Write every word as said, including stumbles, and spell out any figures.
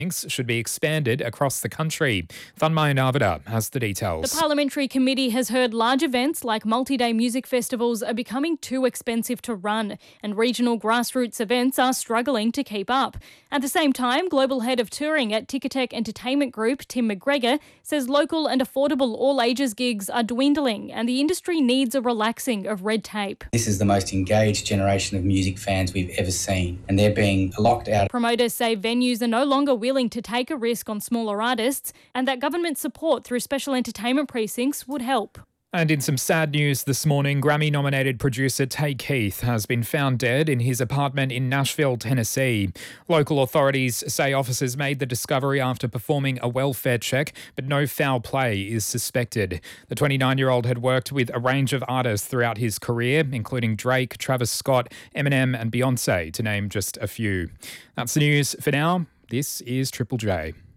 should be expanded across the country. Thanmai Navada has the details. The Parliamentary Committee has heard large events like multi-day music festivals are becoming too expensive to run, and regional grassroots events are struggling to keep up. At the same time, Global Head of Touring at Ticketek Entertainment Group, Tim McGregor, says local and affordable all-ages gigs are dwindling and the industry needs a relaxing of red tape. This is the most engaged generation of music fans we've ever seen, and they're being locked out. Promoters say venues are no longer willing to take a risk on smaller artists and that government support through special entertainment precincts would help. And in some sad news this morning, Grammy-nominated producer Tay Keith has been found dead in his apartment in Nashville, Tennessee. Local authorities say officers made the discovery after performing a welfare check, but no foul play is suspected. The twenty-nine-year-old had worked with a range of artists throughout his career, including Drake, Travis Scott, Eminem and Beyonce, to name just a few. That's the news for now. This is Triple J.